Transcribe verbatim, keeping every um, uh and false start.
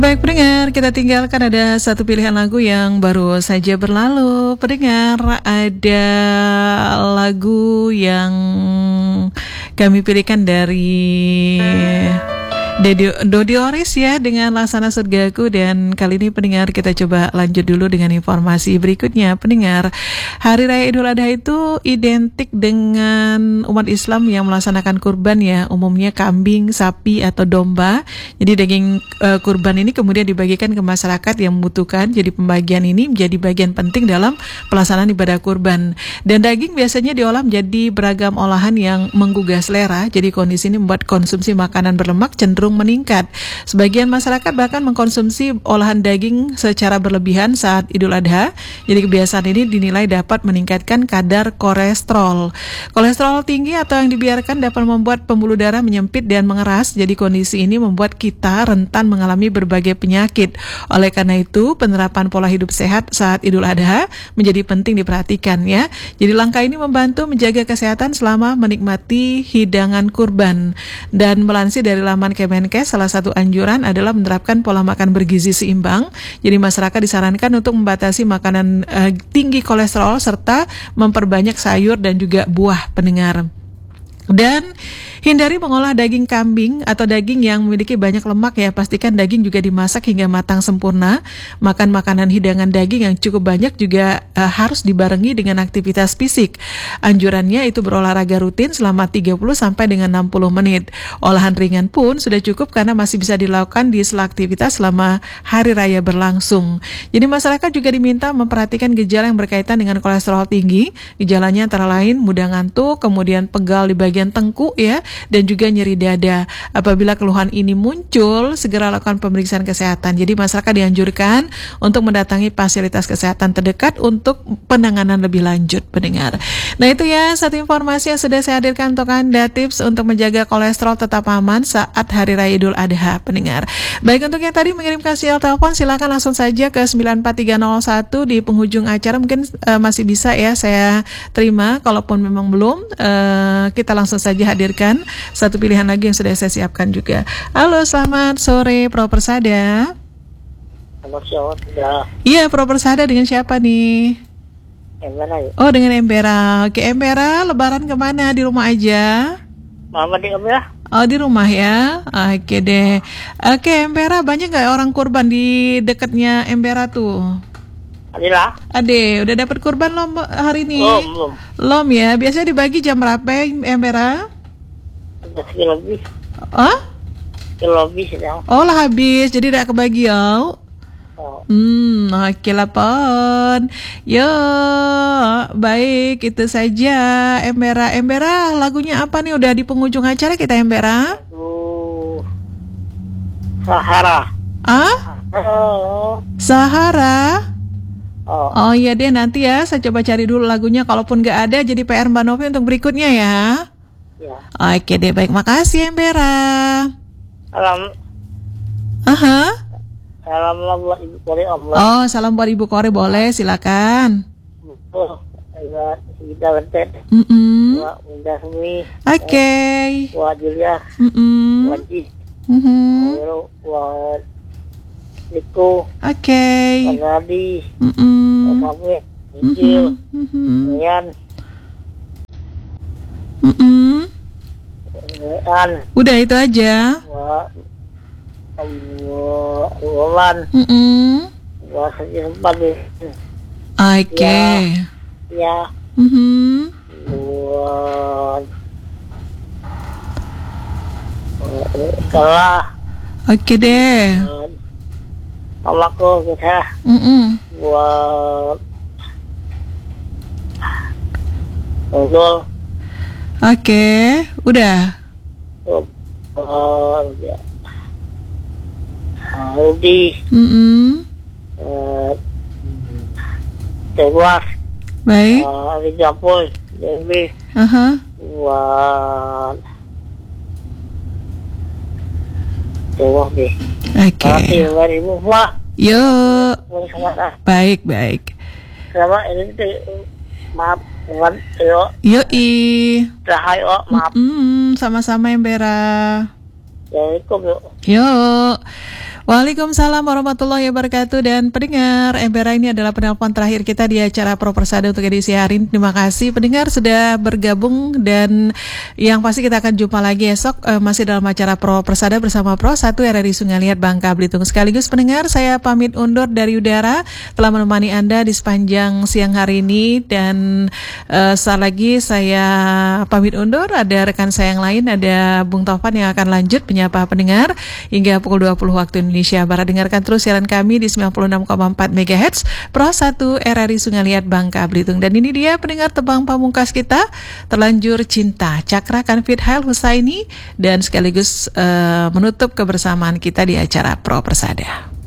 Baik pendengar, kita tinggalkan ada satu pilihan lagu yang baru saja berlalu. Pendengar, ada lagu yang kami pilihkan dari Dodi, Dodi Oris ya, dengan Laksana Surgaku. Dan kali ini pendengar, kita coba lanjut dulu dengan informasi berikutnya. Pendengar, Hari Raya Idul Adha itu identik dengan umat Islam yang melaksanakan kurban ya, umumnya kambing, sapi atau domba. Jadi daging uh, kurban ini kemudian dibagikan ke masyarakat yang membutuhkan. Jadi pembagian ini menjadi bagian penting dalam pelaksanaan ibadah kurban. Dan daging biasanya diolah menjadi beragam olahan yang menggugah selera. Jadi kondisi ini membuat konsumsi makanan berlemak cenderung meningkat. Sebagian masyarakat bahkan mengkonsumsi olahan daging secara berlebihan saat Idul Adha. Jadi kebiasaan ini dinilai dapat meningkatkan kadar kolesterol. Kolesterol tinggi atau yang dibiarkan dapat membuat pembuluh darah menyempit dan mengeras. Jadi kondisi ini membuat kita rentan mengalami berbagai penyakit. Oleh karena itu, penerapan pola hidup sehat saat Idul Adha menjadi penting diperhatikan ya. Jadi langkah ini membantu menjaga kesehatan selama menikmati hidangan kurban. Dan melansir dari laman Kemenkes, salah satu anjuran adalah menerapkan pola makan bergizi seimbang. Jadi masyarakat disarankan untuk membatasi makanan uh, tinggi kolesterol serta memperbanyak sayur dan juga buah pendengar. Dan hindari mengolah daging kambing atau daging yang memiliki banyak lemak ya. Pastikan daging juga dimasak hingga matang sempurna. Makan makanan hidangan daging yang cukup banyak juga uh, harus dibarengi dengan aktivitas fisik. Anjurannya itu berolahraga rutin selama tiga puluh sampai dengan enam puluh menit. Olahan ringan pun sudah cukup karena masih bisa dilakukan di sela aktivitas selama hari raya berlangsung. Jadi masyarakat juga diminta memperhatikan gejala yang berkaitan dengan kolesterol tinggi. Gejalanya antara lain mudah ngantuk, kemudian pegal di bagian tengkuk ya, dan juga nyeri dada. Apabila keluhan ini muncul, segera lakukan pemeriksaan kesehatan. Jadi masyarakat dianjurkan untuk mendatangi fasilitas kesehatan terdekat untuk penanganan lebih lanjut pendengar. Nah itu ya satu informasi yang sudah saya hadirkan untuk Anda, tips untuk menjaga kolesterol tetap aman saat Hari Raya Idul Adha pendengar. Baik, untuk yang tadi mengirimkan sinyal telepon, silakan langsung saja ke sembilan empat tiga nol satu di penghujung acara. Mungkin uh, masih bisa ya saya terima. Kalaupun memang belum, uh, kita langsung saja hadirkan satu pilihan lagi yang sudah saya siapkan juga. Halo, selamat sore Pro Persada. Selamat sore. Iya, Pro Persada dengan siapa nih? Embera ya. Oh, dengan Embera. Oke, Embera, lebaran kemana? Di rumah aja? Mama di Embera. Oh, di rumah ya? Oke deh. Oke, Embera, banyak gak orang kurban di dekatnya Embera tuh? Adilah. Ade, udah dapat kurban lo hari ini? Belum, belum. Belum ya? Biasanya dibagi jam berapa, Embera? Sudah sekilo lebih. Oh? Sekilo lebih sedang. Oh lah habis, jadi udah kebagi ya? Oh. Hmm, oke lah pon. Yo, baik itu saja. Embera, Embera, lagunya apa nih? Udah di penghujung acara kita Embera? Uh, Sahara. Ah? Oh. Sahara? Oh. Oh iya deh, nanti ya saya coba cari dulu lagunya. Kalaupun gak ada, jadi P R Mbak Novi untuk berikutnya ya. Ya. Oke deh, baik, makasih Embera. Salam. Aha. Salam buat Ibu Kore Allah. Oh, salam buat Ibu Kore, boleh, silakan. Oh, buat kita bentet. Mm-mm. Buat Bunda Sumi. Oke. Buat Julia. Mm-mm. Buat Ji. Mm-mm. Buat Niku. Oke. Buat Nadi. Mm-mm. Buat Mami. Nicil. Mm-mm. Nian. Mm-mm. An. Udah itu aja. Buat Wulan. Mm-mm. Buat sempat nih. Oke. Ya. Mm-hmm. Buat Kalah. Oke deh. Mamaku kita. Mm-mm. Buat Udul. Oke, udah. Buat ya. Rudi. Mm-mm. Tewas. Baik. Rijapul. Dewi. Aha. Buat Tewas deh. Oke. Terima kasih Ibu Pak. Yuk. Selamat. Baik, baik. Selamat ini tuh maaf bukan yo Yoi. Rahayu maaf. Mm-mm. Sama-sama Embera. Assalamualaikum yuk. Yuk. Waalaikumsalam warahmatullahi wabarakatuh. Dan pendengar, Embera ini adalah penelpon terakhir kita di acara Pro Persada untuk edisi hari ini. Terima kasih pendengar sudah bergabung, dan yang pasti kita akan jumpa lagi esok eh, masih dalam acara Pro Persada bersama Pro satu R R I Sungai Liat Bangka Belitung. Sekaligus pendengar, saya pamit undur dari udara, telah menemani Anda di sepanjang siang hari ini, dan eh, saat lagi saya pamit undur. Ada rekan saya yang lain, ada Bung Taufan yang akan lanjut menyapa pendengar hingga pukul dua puluh waktu Indonesia Barat. Dengarkan terus siaran kami di sembilan puluh enam koma empat megahertz Pro satu R R I Sungai Liat Bangka Belitung. Dan ini dia pendengar tebang pamungkas kita, Terlanjur Cinta, Cakra Kanfit Hail Husaini, dan sekaligus uh, menutup kebersamaan kita di acara Pro Persada.